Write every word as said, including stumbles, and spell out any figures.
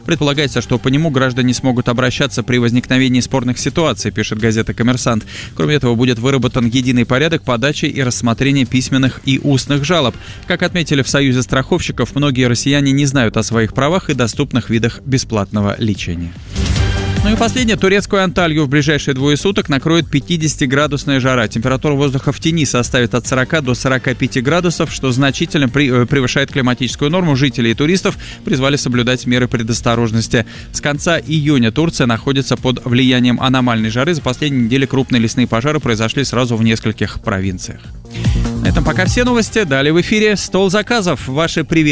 Предполагается, что по нему граждане смогут обращаться при возникновении спорных ситуаций, пишет газета «Коммерсант». Кроме этого, будет выработан единый порядок подачи и рассмотрения письменных и устных жалоб. Как отметили в Союзе страховщиков, многие россияне не знают о своих правах и доступных видах бесплатного лечения. Ну и последнее. Турецкую Анталью в ближайшие двое суток накроет пятидесятиградусная жара. Температура воздуха в тени составит от сорока до сорока пяти градусов, что значительно превышает климатическую норму. Жителей и туристов призвали соблюдать меры предосторожности. С конца июня Турция находится под влиянием аномальной жары. За последние недели крупные лесные пожары произошли сразу в нескольких провинциях. На этом пока все новости. Далее в эфире «Стол заказов». Ваши приветы.